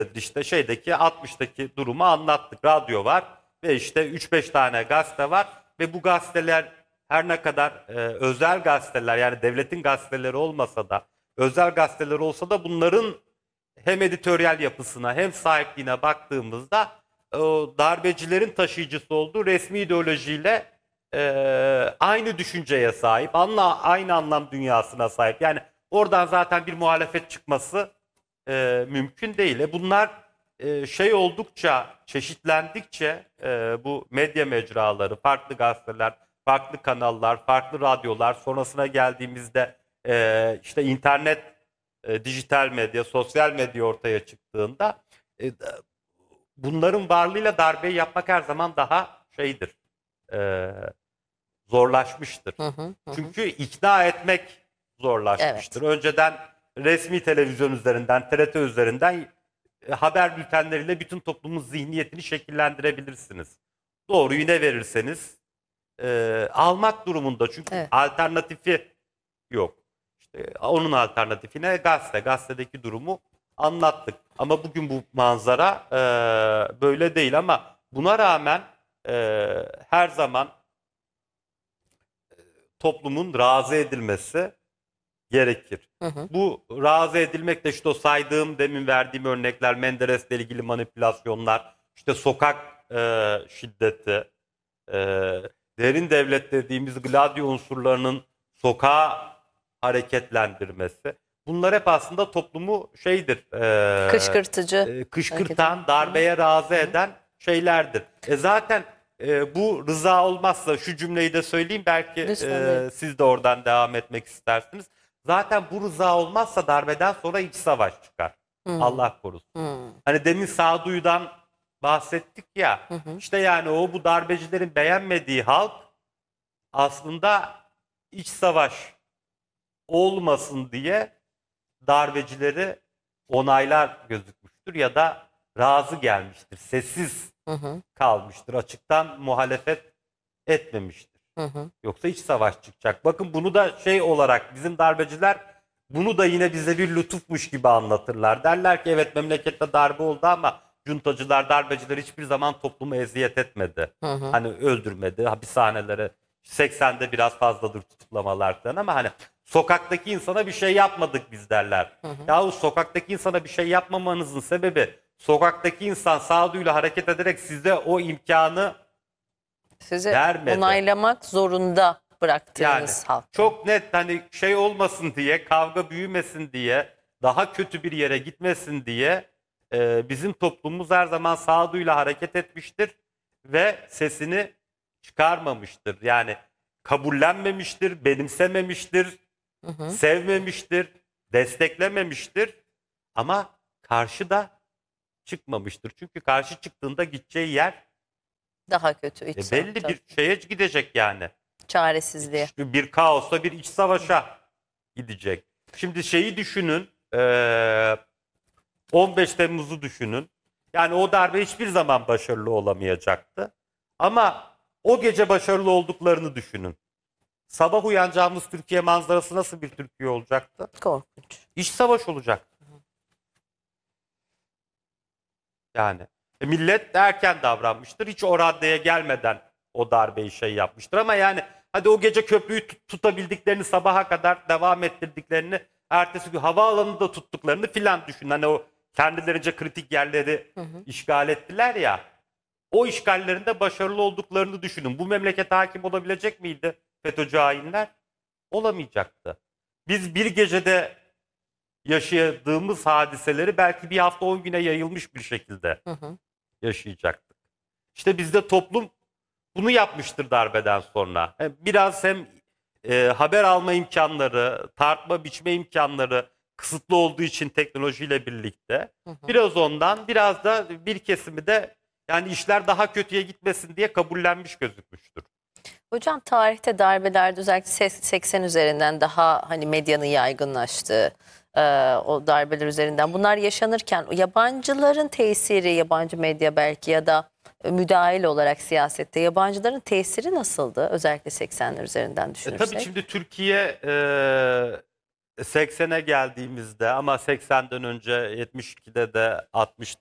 işte şeydeki 60'taki durumu anlattık. Radyo var ve işte 3-5 tane gazete var ve bu gazeteler her ne kadar özel gazeteler, yani devletin gazeteleri olmasa da özel gazeteler olsa da bunların hem editoryal yapısına hem sahipliğine baktığımızda o darbecilerin taşıyıcısı olduğu resmi ideolojiyle aynı düşünceye sahip, aynı anlam dünyasına sahip. Yani oradan zaten bir muhalefet çıkması mümkün değil. Bunlar şey oldukça, çeşitlendikçe bu medya mecraları, farklı gazeteler, farklı kanallar, farklı radyolar, sonrasına geldiğimizde işte internet, dijital medya, sosyal medya ortaya çıktığında e, bunların varlığıyla darbeyi yapmak her zaman daha şeydir, e, zorlaşmıştır. Hı hı, hı. Çünkü ikna etmek zorlaşmıştır. Evet. Önceden resmi televizyon üzerinden, TRT üzerinden haber bültenleriyle bütün toplumun zihniyetini şekillendirebilirsiniz. Doğruyu ne verirseniz almak durumunda. Çünkü Evet. alternatifi yok. İşte onun alternatifine gazete. Gazetedeki durumu anlattık. Ama bugün bu manzara böyle değil. Ama buna rağmen her zaman toplumun razı edilmesi gerekir. Hı hı. Bu razı edilmek de işte o saydığım, demin verdiğim örnekler, Menderes'le ilgili manipülasyonlar, işte sokak şiddeti, e, derin devlet dediğimiz Gladio unsurlarının sokağa hareketlendirmesi. Bunlar hep aslında toplumu şeydir, Kışkırtıcı kışkırtan, hareket. darbeye razı Hı. eden şeylerdir. Zaten bu rıza olmazsa şu cümleyi de söyleyeyim, belki Lütfen buyurun. siz de oradan devam etmek istersiniz. Zaten bu rıza olmazsa darbeden sonra iç savaş çıkar. Hı. Allah korusun. Hı. Hani demin sağduyudan bahsettik ya. Hı hı. İşte yani bu darbecilerin beğenmediği halk aslında iç savaş olmasın diye darbecileri onaylar gözükmüştür ya da razı gelmiştir. Sessiz Hı hı. kalmıştır. Açıktan muhalefet etmemiştir. Hı hı. Yoksa iç savaş çıkacak. Bakın bunu da şey olarak bizim darbeciler bunu da yine bize bir lütufmuş gibi anlatırlar. Derler ki evet, memlekette darbe oldu ama cuntacılar, darbeciler hiçbir zaman toplumu eziyet etmedi. Hı hı. Hani öldürmedi, hapishanelere 80'de biraz fazladır tutuklamalar falan ama hani sokaktaki insana bir şey yapmadık biz derler. Hı hı. Yahu sokaktaki insana bir şey yapmamanızın sebebi sokaktaki insan sağduyuyla hareket ederek size o imkanı Sizi vermedi. onaylamak zorunda Yani bıraktığınız halk. çok net, hani şey olmasın diye, kavga büyümesin diye, daha kötü bir yere gitmesin diye bizim toplumumuz her zaman sağduyuyla hareket etmiştir ve sesini çıkarmamıştır. Yani kabullenmemiştir, benimsememiştir, Hı hı. sevmemiştir, desteklememiştir ama karşı da çıkmamıştır. Çünkü karşı çıktığında gideceği yer Daha kötü iç savaş. belli, Tabii. bir şeye gidecek yani. Çaresizliğe. İşte bir kaosa, bir iç savaşa gidecek. Şimdi şeyi düşünün, 15 Temmuz'u düşünün. Yani o darbe hiçbir zaman başarılı olamayacaktı. Ama o gece başarılı olduklarını düşünün. Sabah uyanacağımız Türkiye manzarası nasıl bir Türkiye olacaktı? Korkunç. İç savaş olacaktı. Yani millet erken davranmıştır. Hiç o raddeye gelmeden o darbeyi şey yapmıştır. Ama yani hadi o gece köprüyü tutabildiklerini, sabaha kadar devam ettirdiklerini, ertesi gün havaalanını da tuttuklarını filan düşün. Hani o kendilerince kritik yerleri Hı hı. işgal ettiler ya. O işgallerinde başarılı olduklarını düşünün. Bu memlekete hakim olabilecek miydi FETÖ'cü hainler? Olamayacaktı. Biz bir gecede yaşadığımız hadiseleri belki bir hafta 10 güne yayılmış bir şekilde Hı hı. yaşayacaktık. İşte bizde toplum bunu yapmıştır darbeden sonra. Biraz hem haber alma imkanları, tartma biçme imkanları kısıtlı olduğu için teknolojiyle birlikte. Hı hı. Biraz ondan, biraz da bir kesimi de yani işler daha kötüye gitmesin diye kabullenmiş gözükmüştür. Hocam tarihte darbelerde özellikle 80 üzerinden daha hani medyanın yaygınlaştığı o darbeler üzerinden bunlar yaşanırken yabancıların tesiri, yabancı medya belki ya da müdahil olarak siyasette yabancıların tesiri nasıldı? Özellikle 80'ler üzerinden Tabii düşünürsek. şimdi Türkiye 80'e geldiğimizde ama 80'den önce 72'de de 60